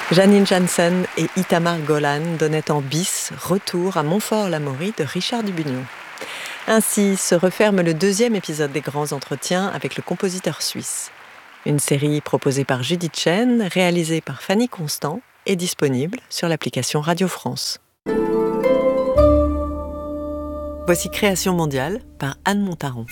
Janine Janssen et Itamar Golan donnaient en bis retour à Montfort-l'Amaury de Richard Dubugnon. Ainsi se referme le deuxième épisode des Grands Entretiens avec le compositeur suisse. Une série proposée par Judith Chen, réalisée par Fanny Constant et disponible sur l'application Radio France. Voici Création mondiale par Anne Montaron.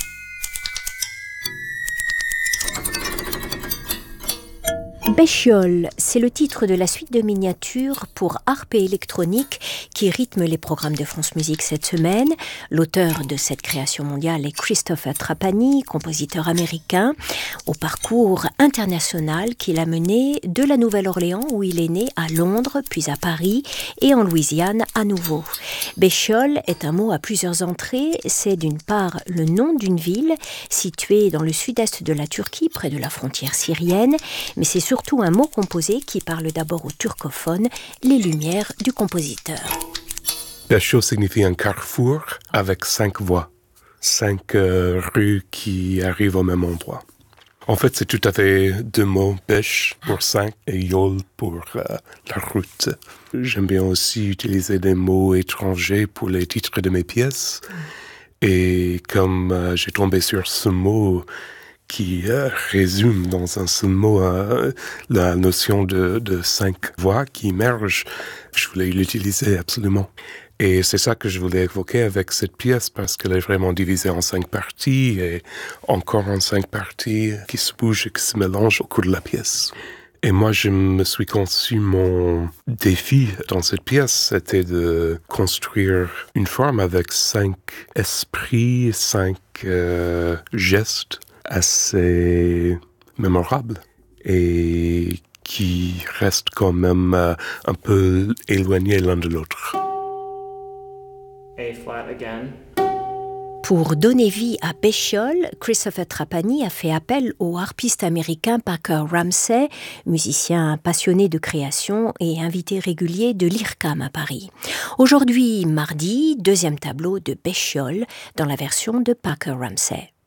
Béchiol, c'est le titre de la suite de miniatures pour harpe et électronique qui rythme les programmes de France Musique cette semaine. L'auteur de cette création mondiale est Christopher Trapani, compositeur américain, au parcours international qu'il a mené de la Nouvelle-Orléans où il est né à Londres, puis à Paris et en Louisiane à nouveau. Béchiol est un mot à plusieurs entrées. C'est d'une part le nom d'une ville située dans le sud-est de la Turquie, près de la frontière syrienne, mais c'est surtout un mot composé qui parle d'abord aux turcophones, les lumières du compositeur. Béchiol signifie un carrefour avec 5 voies, 5 rues qui arrivent au même endroit. En fait, c'est tout à fait 2 mots, bêche pour 5 et yol pour la route. J'aime bien aussi utiliser des mots étrangers pour les titres de mes pièces. Et comme j'ai tombé sur ce mot qui résume dans un seul mot la notion de 5 voix qui émerge, je voulais l'utiliser absolument. Et c'est ça que je voulais évoquer avec cette pièce parce qu'elle est vraiment divisée en 5 parties et encore en 5 parties qui se bougent et qui se mélangent au cours de la pièce. Et moi, je me suis conçu mon défi dans cette pièce, c'était de construire une forme avec 5 esprits, 5 gestes assez mémorables et qui restent quand même un peu éloignés l'un de l'autre. A flat again. Pour donner vie à Béchiol, Christopher Trapani a fait appel au harpiste américain Parker Ramsey, musicien passionné de création et invité régulier de l'IRCAM à Paris. Aujourd'hui, mardi, deuxième tableau de Béchiol dans la version de Parker Ramsey.